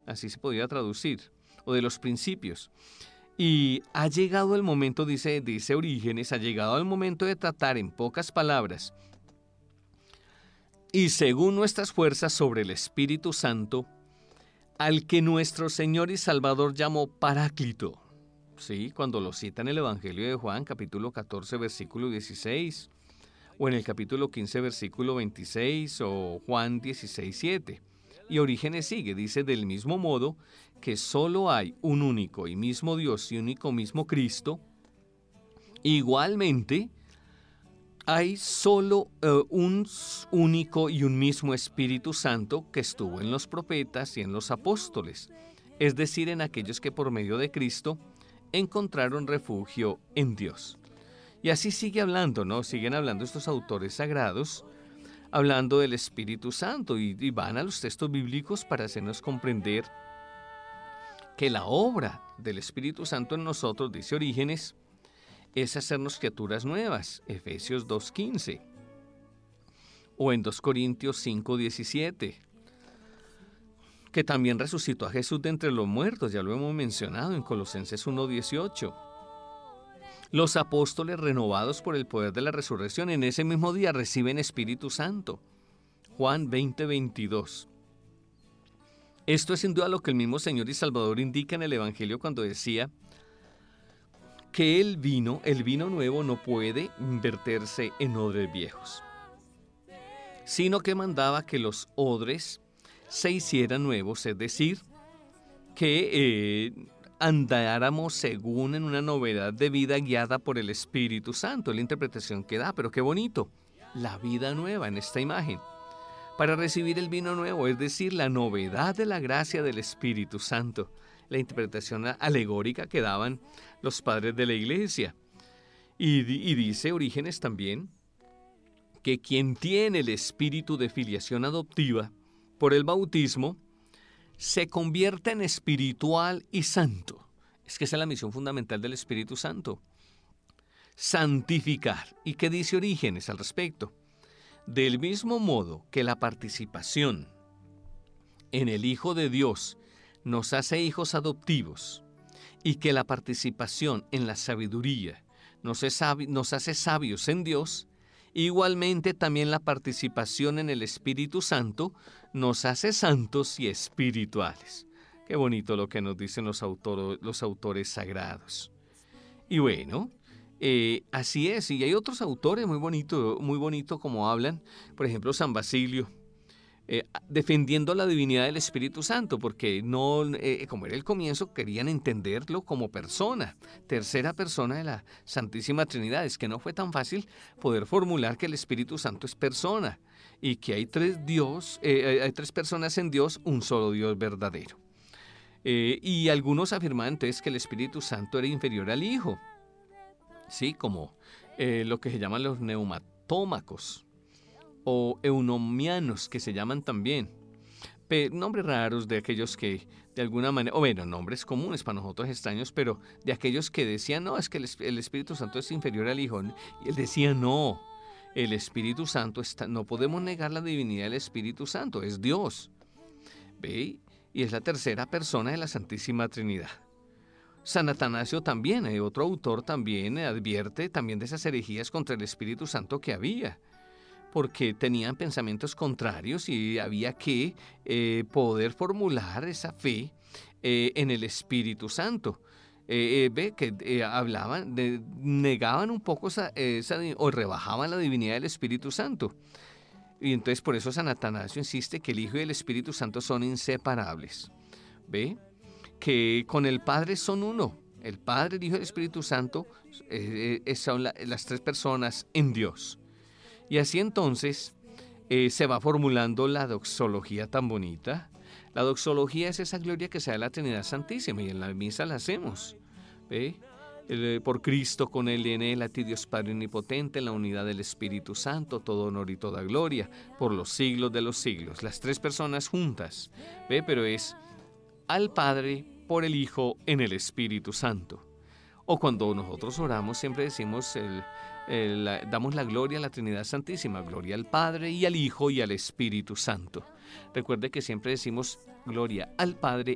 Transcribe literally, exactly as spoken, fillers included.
así se podía traducir, o de los principios. Y ha llegado el momento, dice, dice Orígenes, ha llegado el momento de tratar en pocas palabras y según nuestras fuerzas sobre el Espíritu Santo, al que nuestro Señor y Salvador llamó Paráclito. Sí, cuando lo cita en el Evangelio de Juan, capítulo catorce, versículo dieciséis, o en el capítulo quince, versículo veintiséis, o Juan dieciséis, siete. Y Orígenes sigue, dice, del mismo modo que solo hay un único y mismo Dios y único mismo Cristo, igualmente hay solo uh, un único y un mismo Espíritu Santo que estuvo en los profetas y en los apóstoles, es decir, en aquellos que por medio de Cristo encontraron refugio en Dios. Y así sigue hablando, ¿no? Siguen hablando estos autores sagrados, hablando del Espíritu Santo, y, y van a los textos bíblicos para hacernos comprender que la obra del Espíritu Santo en nosotros, dice Orígenes, es hacernos criaturas nuevas, Efesios dos quince, o en dos Corintios cinco diecisiete, que también resucitó a Jesús de entre los muertos, ya lo hemos mencionado en Colosenses uno dieciocho. Los apóstoles, renovados por el poder de la resurrección, en ese mismo día reciben Espíritu Santo, Juan veinte veintidós. Esto es sin duda lo que el mismo Señor y Salvador indica en el Evangelio cuando decía que el vino, el vino nuevo no puede verterse en odres viejos, sino que mandaba que los odres se hicieran nuevos, es decir, que eh, andáramos según en una novedad de vida guiada por el Espíritu Santo, es la interpretación que da, pero qué bonito, la vida nueva en esta imagen, para recibir el vino nuevo, es decir, la novedad de la gracia del Espíritu Santo, la interpretación alegórica que daban los padres de la Iglesia. Y, y dice Orígenes también que quien tiene el espíritu de filiación adoptiva por el bautismo se convierte en espiritual y santo. Es que esa es la misión fundamental del Espíritu Santo. Santificar. ¿Y qué dice Orígenes al respecto? Del mismo modo que la participación en el Hijo de Dios nos hace hijos adoptivos y que la participación en la sabiduría nos, es sabi- nos hace sabios en Dios, igualmente también la participación en el Espíritu Santo nos hace santos y espirituales. Qué bonito lo que nos dicen los, autor- los autores sagrados. Y bueno, eh, así es, y hay otros autores muy bonito, muy bonito como hablan, por ejemplo San Basilio, eh, defendiendo la divinidad del Espíritu Santo, porque no, eh, como era el comienzo, querían entenderlo como persona, tercera persona de la Santísima Trinidad. Es que no fue tan fácil poder formular que el Espíritu Santo es persona y que hay tres Dios, eh, hay tres personas en Dios, un solo Dios verdadero. Eh, y algunos afirmaban entonces que el Espíritu Santo era inferior al Hijo, sí, como eh, lo que se llaman los neumatómacos o eunomianos, que se llaman también. Pe- nombres raros de aquellos que de alguna manera, o bueno, nombres comunes para nosotros extraños, pero de aquellos que decían, no, es que el, el Espíritu Santo es inferior al Hijo. Y él decía, no, el Espíritu Santo está, no podemos negar la divinidad del Espíritu Santo, es Dios. ¿Ve? Y es la tercera persona de la Santísima Trinidad. San Atanasio también, eh, otro autor también eh, advierte también de esas herejías contra el Espíritu Santo que había, porque tenían pensamientos contrarios y había que eh, poder formular esa fe eh, en el Espíritu Santo. Eh, eh, ve que eh, hablaban, de, negaban un poco esa, esa, o rebajaban la divinidad del Espíritu Santo. Y entonces por eso San Atanasio insiste que el Hijo y el Espíritu Santo son inseparables. ¿Ve? Que con el Padre son uno. El Padre, el Hijo y el Espíritu Santo eh, eh, son la, las tres personas en Dios. Y así entonces eh, se va formulando la doxología tan bonita. La doxología es esa gloria que se da a la Trinidad Santísima y en la misa la hacemos. ¿Ve? El, por Cristo, con él y en él, a ti Dios Padre Omnipotente, en la unidad del Espíritu Santo, todo honor y toda gloria, por los siglos de los siglos. Las tres personas juntas. ¿Ve? Pero es al Padre, por el Hijo, en el Espíritu Santo. O cuando nosotros oramos siempre decimos, el, el, la, damos la gloria a la Trinidad Santísima, gloria al Padre y al Hijo y al Espíritu Santo. Recuerde que siempre decimos gloria al Padre